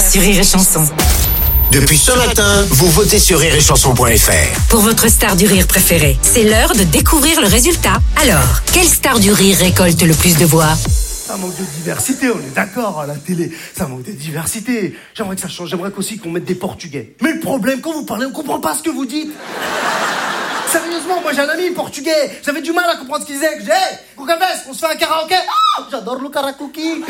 sur Rire et Chanson. Depuis ce matin, vous votez sur rireetchanson.fr. Pour votre star du rire préférée, c'est l'heure de découvrir le résultat. Alors, quelle star du rire récolte le plus de voix? Ça manque de diversité, on est d'accord, à la télé, ça manque de diversité. J'aimerais que ça change, j'aimerais aussi qu'on mette des Portugais. Mais le problème, quand vous parlez, on comprend pas ce que vous dites. Sérieusement, moi j'ai un ami portugais, j'avais du mal à comprendre ce qu'il disait. Je dis, hey, Cucavès, on se fait un karaoké? Oh, j'adore le karaoké.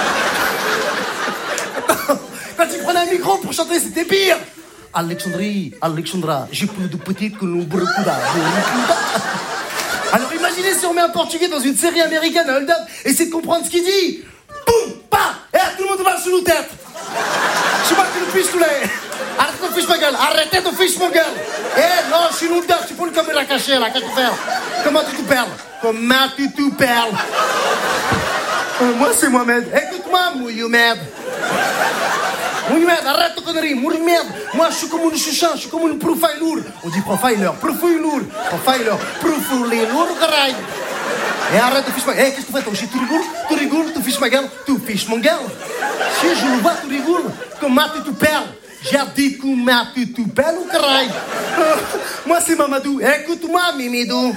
Quand il prenait un micro pour chanter, c'était pire. Alexandra, j'ai plus de petites que le Brucuda. Alors imaginez si on met un portugais dans une série américaine à Hold Up et essaie de comprendre ce qu'il dit. Boum, pa, tout le monde va sur nos têtes. Je sais pas que le fiche tous les. Arrêtez de fiche ma gueule, arrêtez de fiche ma gueule. Non, je suis Hold Up, tu peux le caméra cachée là, qu'est-ce que tu fais? Comment tu te perles? Comment tu te perles? Moi c'est Mohamed, écoute-moi, Mohamed. Mohamed, arrête de conneries, Mohamed. Moi je suis comme une chouchan, je suis comme une profiler. On dit profiler, caray. Et arrête de fiche ma gueule. Qu'est-ce que tu fais? Tu rigoles, tu fiches ma gueule, tu fiches mon gueule. Si je le vois, tu rigoles. Comment tu te perles? J'ai dit comment tu te perles, caray. Moi c'est Mamadou, écoute-moi, Mimidou.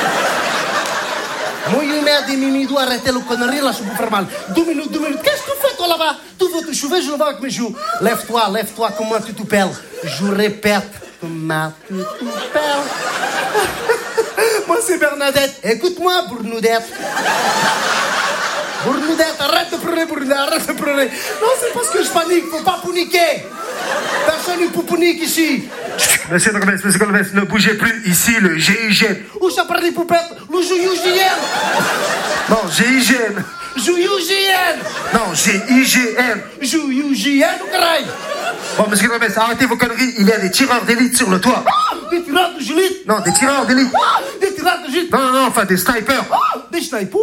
Mohamed et Mimidou, arrêtez le connerie, là, je peux faire mal. 2 minutes. Qu'est-ce que tu fais, toi, là-bas? Tu veux te chouver, je le vois avec mes joues. Lève-toi, comment tu te perles? Je répète, comment tu te perles? Moi, c'est Bernadette. Écoute-moi, Bournoudette. Bournoudette, arrête de pleurer, Bournoudette, arrête de pleurer. Non, c'est parce que je panique, faut pas paniquer. Personne ne panique ici. Monsieur Colbès, ne bougez plus, ici le GIGN. Où ça parle des poupettes? Le GIGN. Non, GIGN. GIGN. Non, GIGN. GIGN ou caraï? Bon, monsieur Colbès, arrêtez vos conneries, il y a des tireurs d'élite sur le toit. Des tireurs d'élite? Non, des tireurs d'élite. Des tireurs d'élite? Non, enfin des snipers. Des snipers?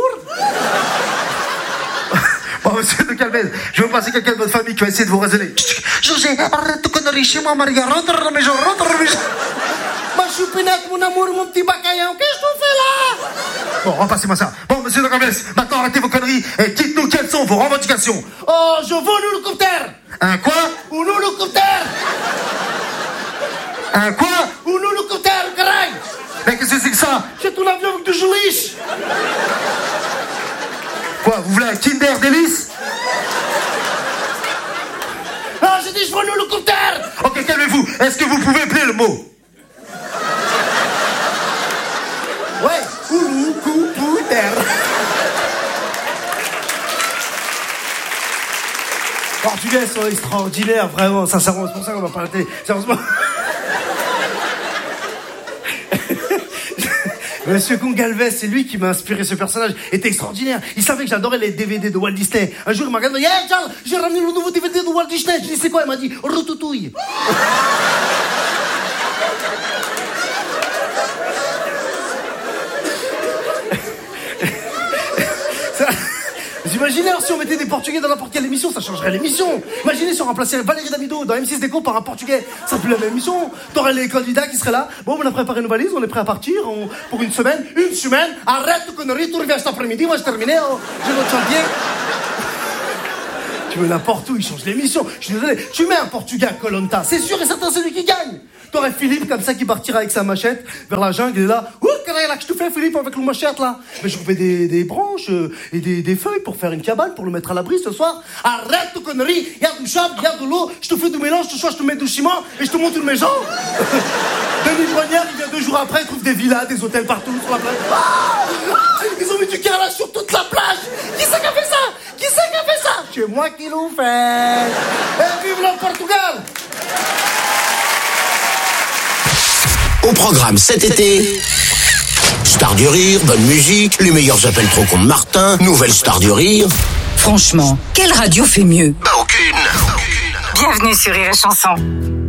Bon, monsieur de Calvez, je vais vous passer quelqu'un de votre famille qui va essayer de vous raisonner. José, arrête de conneries chez moi, Maria. Rentre à la maison. Ma choupinette, mon amour, mon petit bacaillon, qu'est-ce que tu fais là? Bon, repassez-moi ça. Bon, monsieur de Calvez, maintenant arrêtez vos conneries et dites-nous quelles sont vos revendications. Oh, je veux un hélicoptère. Un quoi? Un hélicoptère. Un quoi? Un hélicoptère, caray. Mais qu'est-ce que c'est que ça? C'est un avion avec du geliche. Quoi, vous voulez un Kinder Délice? Ah, j'ai dit je veux un hélicoptère. Ok, calmez-vous. Est-ce que vous pouvez appeler le mot? Ouais, hélicoptère. Portugais sont extraordinaires, vraiment, sincèrement, c'est pour ça qu'on va pas arrêter. Sérieusement. Monsieur Gongalves, c'est lui qui m'a inspiré ce personnage. Il était extraordinaire. Il savait que j'adorais les DVD de Walt Disney. Un jour, il m'a regardé. Hey, Charles, j'ai ramené le nouveau DVD de Walt Disney. Je lui ai dit, c'est quoi? Il m'a dit, Routouille. Vous imaginez alors si on mettait des Portugais dans n'importe quelle émission, ça changerait l'émission. Imaginez si on remplaçait Valérie Damido dans M6 Déco par un Portugais, ça serait plus la même émission. T'aurais les candidats qui seraient là. Bon, on a préparé nos valises, on est prêt à partir pour une semaine. Une semaine, arrête de conneries, tu reviens cet après-midi, moi j'ai terminé, j'ai notre chantier. Tu veux n'importe où, il change l'émission. Je suis désolé, tu mets un Portugais à Koh Lanta, c'est sûr et certain c'est lui qui gagne. T'aurais Philippe comme ça qui partira avec sa machette vers la jungle, il est là. Ouh, qu'est-ce que tu fais, Philippe, avec le machette là? Mais je coupais des branches et des feuilles pour faire une cabane, pour le mettre à l'abri ce soir. Arrête de conneries, il y a du sable, il y a de l'eau, je te fais du mélange, ce soir je te mets du ciment et je te monte une maison. Denis Brognière, il vient 2 jours après, il trouve des villas, des hôtels partout sur la plage. Ils ont mis du carrelage sur toute la plage. Qui c'est qui a fait ça? Qui c'est qui a fait ça? C'est moi qui l'ai fait. Et vive le Portugal! Au programme cet été, Star du Rire, bonne musique, les meilleurs appels trop cons de Martin, nouvelle Star du Rire. Franchement, quelle radio fait mieux? Aucune. Bienvenue sur Rire et Chanson.